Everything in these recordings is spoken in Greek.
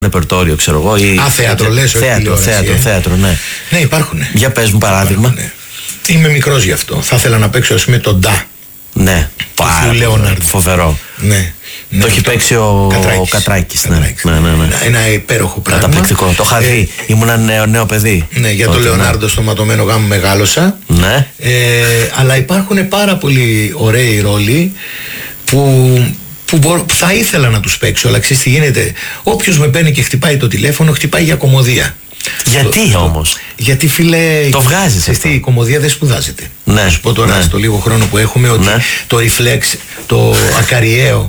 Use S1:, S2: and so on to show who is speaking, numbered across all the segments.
S1: ρεπερτόριο, ξέρω εγώ.
S2: Θέατρο, λες,
S1: θέατρο, ναι.
S2: Ναι, υπάρχουν.
S1: Για πες μου παράδειγμα.
S2: Είμαι μικρός γι' αυτό. Θα ήθελα να παίξω, ας πούμε, τον Ντά.
S1: Ναι, πάρα φοβερό.
S2: Ναι.
S1: Το έχει παίξει ο Κατράκης. Ναι.
S2: Ένα υπέροχο πράγμα.
S1: Καταπληκτικό. Το είχα δει. Ήμουν νέο παιδί.
S2: Ναι, για τον Λεωνάρντο στο Ματωμένο Γάμο μεγάλωσα.
S1: Ναι.
S2: Αλλά υπάρχουν πάρα πολύ ωραίοι ρόλοι που θα ήθελα να τους παίξω. Αλλά ξέρεις τι γίνεται. Όποιος με παίρνει και χτυπάει το τηλέφωνο, χτυπάει για κομμωδία.
S1: Γιατί όμως?
S2: Γιατί, φίλε,
S1: το βγάζεις αυτό.
S2: Η κομμωδία δεν σπουδάζεται.
S1: Ναι.
S2: Να σου πω τώρα, στο λίγο χρόνο που έχουμε, ότι το reflex, το ακαριαίο,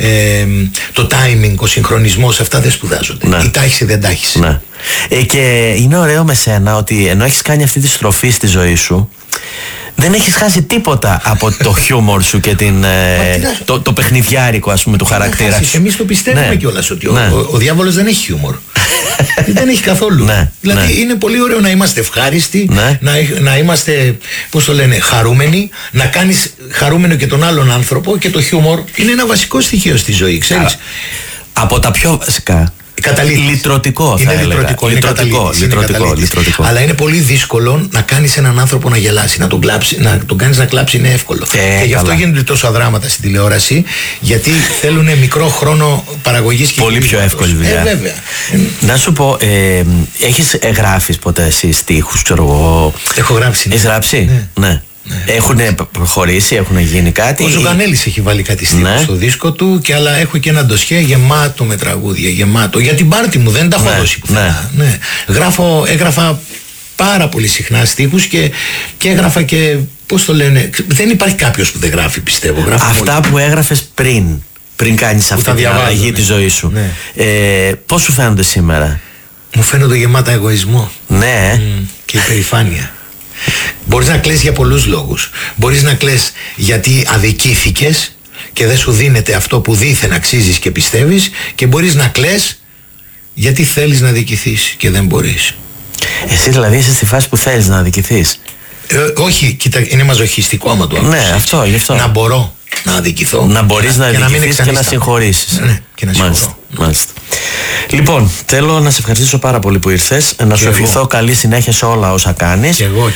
S2: το timing, ο συγχρονισμός, αυτά δεν σπουδάζονται. Η τάχυση δεν τάχυση.
S1: Ναι. Και είναι ωραίο με σένα ότι ενώ έχεις κάνει αυτή τη στροφή στη ζωή σου, δεν έχεις χάσει τίποτα από το χιούμορ σου και το παιχνιδιάρικο, ας πούμε, του χαρακτήρα σου.
S2: Εμείς το πιστεύουμε κιόλας ότι ο διάβολος δεν έχει χιούμορ. Δεν έχει καθόλου. Δηλαδή είναι πολύ ωραίο να είμαστε ευχάριστοι, να είμαστε, πώς το λένε, χαρούμενοι, να κάνεις χαρούμενο και τον άλλον άνθρωπο, και το χιούμορ είναι ένα βασικό στοιχείο στη ζωή, ξέρεις.
S1: Από τα πιο βασικά. Λυτρωτικό, θα έλεγα. Λυτρωτικό.
S2: Αλλά είναι πολύ δύσκολο να κάνεις έναν άνθρωπο να γελάσει, να τον κάνεις να κλάψει είναι εύκολο. Και γι' αυτό γίνονται τόσα δράματα στην τηλεόραση, γιατί θέλουν μικρό χρόνο παραγωγής και
S1: πολύ πιο εύκολη δουλειά.
S2: Βέβαια.
S1: Να σου πω, γράφεις ποτέ εσύ στίχους, ξέρω εγώ?
S2: Έχω γράψει.
S1: Έχεις γράψει? Ναι. Έχουν προχωρήσει, έχουν γίνει κάτι?
S2: Ο Ζουγανέλης έχει βάλει κάτι στίχους στο δίσκο του, και άλλα έχω και ένα ντοσιέ γεμάτο με τραγούδια, γεμάτο. Για την πάρτι μου δεν τα έχω δώσει πουθενά. Έγραφα πάρα πολύ συχνά στίχους και έγραφα και, πώς το λένε, δεν υπάρχει κάποιος που δεν γράφει, πιστεύω.
S1: Αυτά που έγραφες πριν κάνεις αυτή την αλλαγή τη ζωή σου, πώς σου φαίνονται σήμερα?
S2: Μου φαίνονται γεμάτα εγωισμό.
S1: Ναι.
S2: Και υπερηφάνεια. Μπορείς να κλαις για πολλούς λόγους. Μπορείς να κλαις γιατί αδικήθηκες και δεν σου δίνεται αυτό που δήθεν αξίζεις και πιστεύεις, και μπορείς να κλαις γιατί θέλεις να αδικηθείς και δεν μπορείς.
S1: Εσύ δηλαδή είσαι στη φάση που θέλεις να αδικηθείς?
S2: Όχι, κοίτα, είναι μαζοχιστικό άμα το ακούσεις.
S1: Ναι, αυτό, γι' αυτό.
S2: Να μπορώ να αδικηθώ.
S1: Να μπορείς να αδικηθείς και να συγχωρήσεις.
S2: Ναι, και να συγχωρώ.
S1: Μάλιστα. Λοιπόν, θέλω να σε ευχαριστήσω πάρα πολύ που ήρθες, να σου ευχηθώ καλή συνέχεια σε όλα όσα κάνεις.
S2: Και εγώ.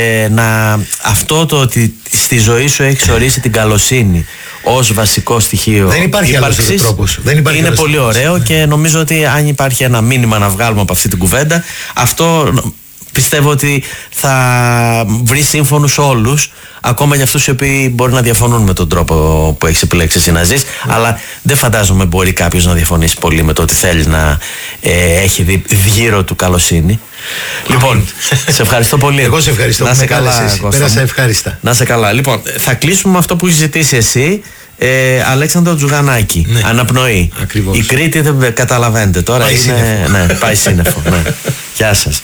S1: Αυτό το ότι στη ζωή σου έχεις ορίσει την καλοσύνη ως βασικό στοιχείο.
S2: Δεν υπάρχει άλλος τρόπος.
S1: Είναι πολύ ωραίο, και νομίζω ότι αν υπάρχει ένα μήνυμα να βγάλουμε από αυτή την κουβέντα, αυτό πιστεύω ότι θα βρει σύμφωνους όλους, ακόμα για αυτούς οι οποίοι μπορεί να διαφωνούν με τον τρόπο που έχεις επιλέξει εσύ να ζεις, αλλά δεν φαντάζομαι μπορεί κάποιος να διαφωνήσει πολύ με το ότι θέλει να έχει γύρω του καλοσύνη. Λοιπόν, σε ευχαριστώ πολύ.
S2: Εγώ σε ευχαριστώ.
S1: Να σε καλά,
S2: πέρασα ευχάριστα.
S1: Να σε καλά. Λοιπόν, θα κλείσουμε με αυτό που έχεις ζητήσει εσύ. Αλέξανδρο Τζουγανάκη, Αναπνοή.
S2: Ακριβώς.
S1: Η Κρήτη δεν καταλαβαίνετε τώρα, πάει σύννεφο. Πάει σύννεφο. Γεια σας.